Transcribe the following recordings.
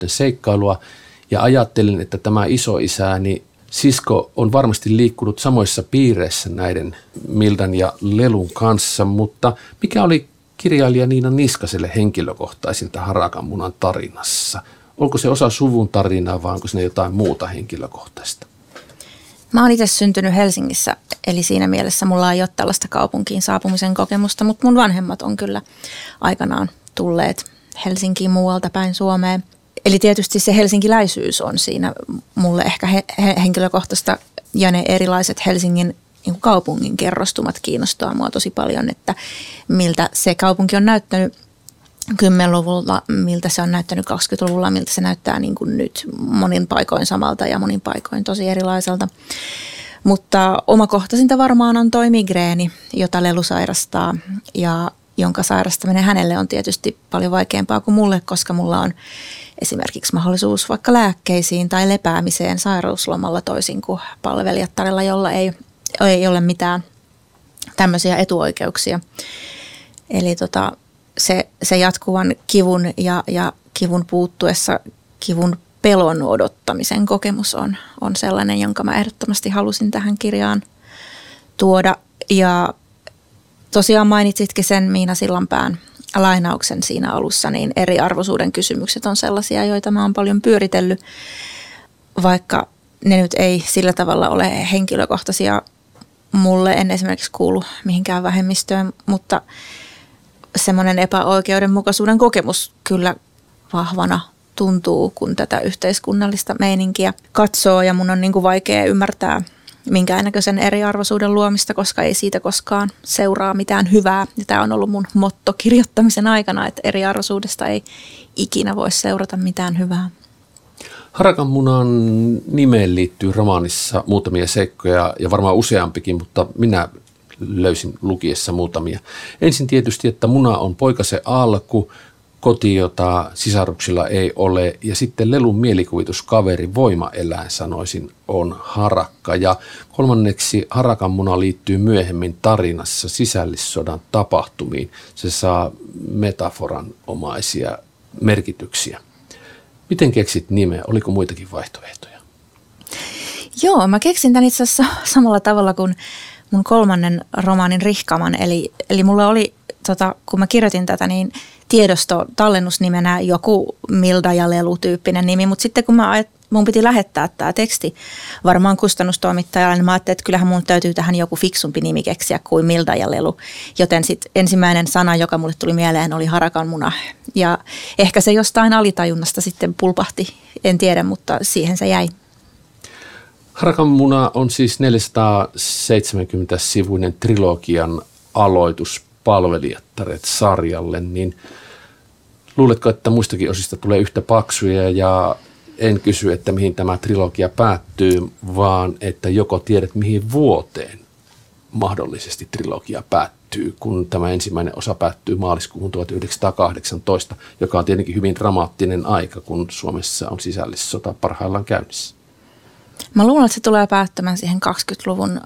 seikkailua ja ajattelin, että tämä isoisäni sisko on varmasti liikkunut samoissa piireissä näiden Mildan ja Lelun kanssa, mutta mikä oli kirjailija Niina Niskaselle henkilökohtaisinta Harakanmunan tarinassa? Onko se osa suvun tarinaa vai onko se jotain muuta henkilökohtaista? Mä oon itse syntynyt Helsingissä, eli siinä mielessä mulla ei ole tällaista kaupunkiin saapumisen kokemusta, mutta mun vanhemmat on kyllä aikanaan tulleet Helsinkiin muualta päin Suomeen. Eli tietysti se helsinkiläisyys on siinä mulle ehkä henkilökohtaista ja ne erilaiset Helsingin niin kuin kaupungin kerrostumat kiinnostaa mua tosi paljon, että miltä se kaupunki on näyttänyt 10-luvulla, miltä se on näyttänyt 20-luvulla, miltä se näyttää niin kuin nyt monin paikoin samalta ja monin paikoin tosi erilaiselta. Mutta omakohtaisinta varmaan on toi migreeni, jota Lelu sairastaa ja jonka sairastaminen hänelle on tietysti paljon vaikeampaa kuin mulle, koska mulla on esimerkiksi mahdollisuus vaikka lääkkeisiin tai lepäämiseen sairauslomalla toisin kuin palvelijattarilla, jolla ei ole mitään tämmöisiä etuoikeuksia. Eli se jatkuvan kivun ja kivun puuttuessa kivun pelon odottamisen kokemus on sellainen, jonka mä ehdottomasti halusin tähän kirjaan tuoda. Ja tosiaan mainitsitkin sen Miina Sillanpään lainauksen siinä alussa, niin eriarvoisuuden kysymykset on sellaisia, joita mä oon paljon pyöritellyt, vaikka ne nyt ei sillä tavalla ole henkilökohtaisia mulle. En esimerkiksi kuulu mihinkään vähemmistöön, mutta semmoinen epäoikeudenmukaisuuden kokemus kyllä vahvana tuntuu, kun tätä yhteiskunnallista meininkiä katsoo ja mun on niin kuin vaikea ymmärtää minkäännäköisen eriarvoisuuden luomista, koska ei siitä koskaan seuraa mitään hyvää. Ja tämä on ollut mun motto kirjoittamisen aikana, että eriarvoisuudesta ei ikinä voi seurata mitään hyvää. Harakanmunan nimeen liittyy romaanissa muutamia seikkoja ja varmaan useampikin, mutta minä löysin lukiessa muutamia. Ensin tietysti, että muna on poikasen alku, koti, jota sisaruksilla ei ole, ja sitten Lelun mielikuvituskaveri, voimaeläin sanoisin, on harakka. Ja kolmanneksi Harakanmuna liittyy myöhemmin tarinassa sisällissodan tapahtumiin. Se saa metaforanomaisia merkityksiä. Miten keksit nimeä? Oliko muitakin vaihtoehtoja? Joo, mä keksin tämän itse asiassa samalla tavalla kuin mun kolmannen romaanin Rihkaman. Eli mulla oli, kun mä kirjoitin tätä, niin tiedosto tallennusnimenä joku Milda ja Lelu-tyyppinen nimi, mutta sitten kun mun piti lähettää tämä teksti varmaan kustannustoimittajalle, niin mä ajattelin, että kyllähän mun täytyy tähän joku fiksumpi nimi keksiä kuin Milda ja Lelu. Joten sitten ensimmäinen sana, joka mulle tuli mieleen, oli Harakanmuna. Ja ehkä se jostain alitajunnasta sitten pulpahti, en tiedä, mutta siihen se jäi. Harakanmuna on siis 470-sivuinen trilogian aloitus Palvelijattaret-sarjalle, niin luuletko, että muistakin osista tulee yhtä paksuja ja en kysy, että mihin tämä trilogia päättyy, vaan että joko tiedät, mihin vuoteen mahdollisesti trilogia päättyy, kun tämä ensimmäinen osa päättyy maaliskuuhun 1918, joka on tietenkin hyvin dramaattinen aika, kun Suomessa on sisällissota parhaillaan käynnissä. Mä luulen, että se tulee päättämään siihen 20-luvun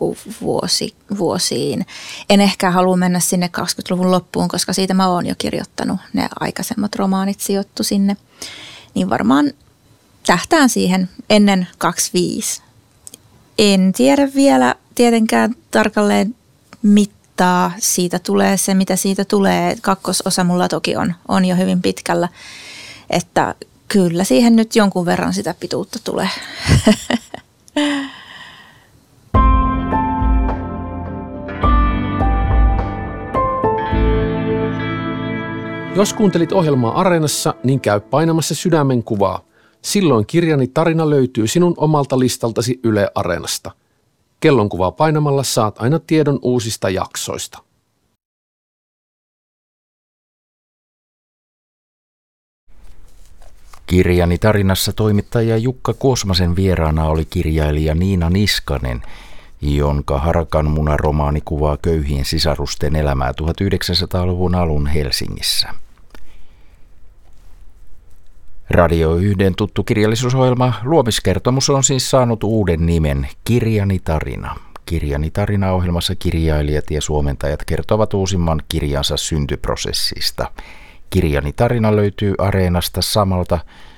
alkuvuosiin. En ehkä halua mennä sinne 20-luvun loppuun, koska siitä mä oon jo kirjoittanut. Ne aikaisemmat romaanit sijoittu sinne. Niin varmaan tähtään siihen ennen 25. En tiedä vielä tietenkään tarkalleen mittaa. Siitä tulee se, mitä siitä tulee. Kakkososa mulla toki on jo hyvin pitkällä, että kyllä siihen nyt jonkun verran sitä pituutta tulee. Jos kuuntelit ohjelmaa Areenassa, niin käy painamassa sydämen kuvaa. Silloin kirjani tarina löytyy sinun omalta listaltasi Yle Areenasta. Kellonkuvaa painamalla saat aina tiedon uusista jaksoista. Kirjani tarinassa toimittaja Jukka Kuosmasen vieraana oli kirjailija Niina Niskanen, jonka Harakanmuna romaani kuvaa köyhien sisarusten elämää 1900-luvun alun Helsingissä. Radio 1 tuttu kirjallisuusohjelma Luomiskertomus on siis saanut uuden nimen Kirjani tarina. Kirjani tarina-ohjelmassa kirjailijat ja suomentajat kertovat uusimman kirjansa syntyprosessista. Kirjani tarina löytyy Areenasta samalta